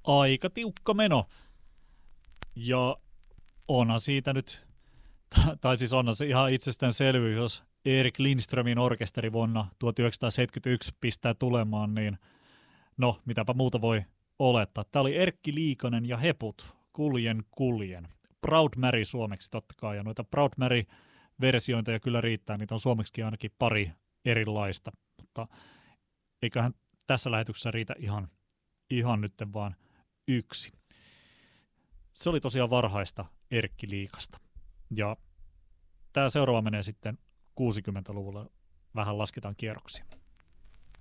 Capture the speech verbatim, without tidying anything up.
aika tiukka meno. Ja onhan siitä nyt, tai siis onhan se ihan itsestäänselvyys, jos Erik Lindströmin orkesteri vuonna tuhatyhdeksänsataaseitsemänkymmentäyksi pistää tulemaan, niin no, mitäpä muuta voi olettaa. Tämä oli Erkki Liikanen ja Heput, Kuljen kuljen. Proud Mary suomeksi totta kai, ja noita Proud Mary-versiointeja kyllä riittää, niitä on suomeksi ainakin pari erilaista, mutta eiköhän tässä lähetyksessä riitä ihan, ihan nyt vaan yksi. Se oli tosiaan varhaista Erkki Liikasta, ja tämä seuraava menee sitten kuusikymmentäluvulla, vähän lasketaan kierroksia.